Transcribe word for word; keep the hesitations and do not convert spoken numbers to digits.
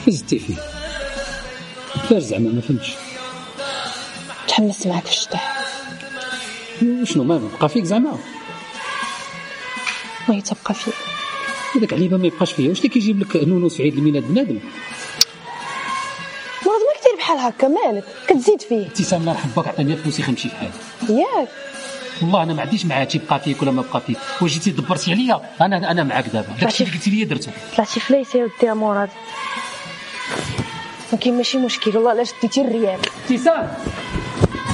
زدتي فيه فاش زعما ما فهمتش. تحمست معاك في الشطح. شنو ما بقى فيك زعما؟ ما يتبقى فيك هذاك عليبه ما يبقاش فيها. واش اللي كيجيب لك نونوس في عيد الميلاد بنادم؟ مرض ما كثير بحال هكا مالك كتزيد فيه. ابتسام الله يرحم باك عطيني فلوسي خمشي في حالي ياك والله انا ما عنديش معاه تيبقى فيك ولا ما بقى فيك. واش جيتي دبرتي عليا انا انا معاك دابا داكشي اللي قلتي لي درتو. طلعتي فليسه يا ودي مراد ما كاين ماشي مشكل والله الا شديتي الريال. ابتسام